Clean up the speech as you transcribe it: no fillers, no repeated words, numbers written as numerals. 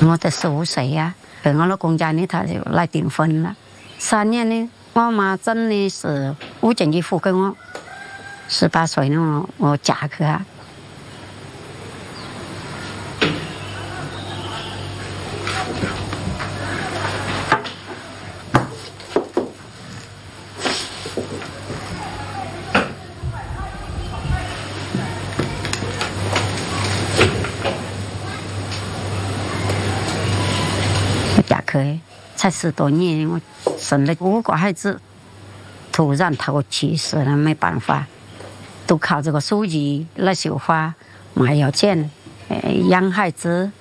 我的15岁呀，在我老公家呢，他就来订婚了。3年呢，我妈真的是无尽的付给我。18岁呢，我嫁去啊。嫁去才10多年，我生了5个孩子，突然他给去世了，没办法，都靠这个手艺来绣花卖药钱，养孩子。